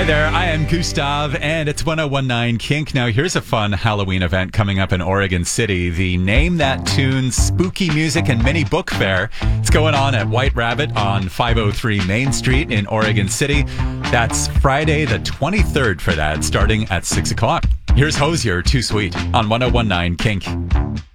there, I am Gustav, and it's 1019 Kink. Now, here's a fun Halloween event coming up in Oregon City. The Name That Tune Spooky Music and Mini Book Fair. It's going on at White Rabbit on 503 Main Street in Oregon City. That's Friday the 23rd for that, starting at 6 o'clock. Here's Hosier, Too Sweet, on 1019 Kink.